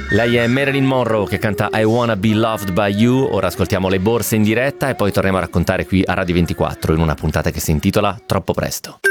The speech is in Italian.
Lei è Marilyn Monroe che canta I Wanna Be Loved by You. Ora ascoltiamo Le Borse in diretta e poi torniamo a raccontare qui a Radio 24 in una puntata che si intitola Troppo presto.